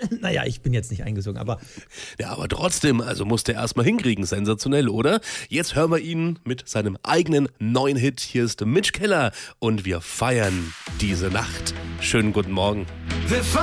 Naja, ich bin jetzt nicht eingesungen, aber... Ja, aber trotzdem, also musste er erstmal hinkriegen. Sensationell, oder? Jetzt hören wir ihn mit seinem eigenen neuen Hit. Hier ist Mitch Keller und wir feiern diese Nacht. Schönen guten Morgen. Wir feiern